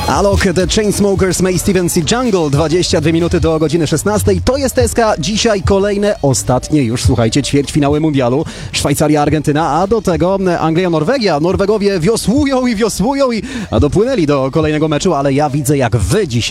Alok, The Chainsmokers, May Stevens i Jungle, 22 minuty do godziny 16. To jest SK, dzisiaj kolejne, ostatnie już, słuchajcie, ćwierćfinały mundialu. Szwajcaria, Argentyna, a do tego Anglia, Norwegia. Norwegowie wiosłują i dopłynęli do kolejnego meczu, ale ja widzę, jak wy dzisiaj